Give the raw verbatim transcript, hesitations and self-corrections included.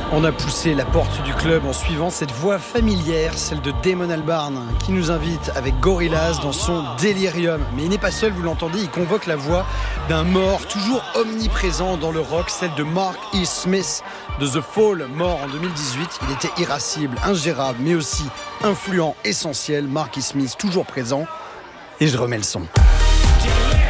On a poussé la porte du club en suivant cette voix familière, celle de Damon Albarn, qui nous invite avec Gorillaz dans son Delirium. Mais il n'est pas seul, vous l'entendez, il convoque la voix d'un mort toujours omniprésent dans le rock, celle de Mark E. Smith de The Fall, mort en deux mille dix-huit. Il était irascible, ingérable, mais aussi influent, essentiel. Mark E. Smith, toujours présent. Et je remets le son.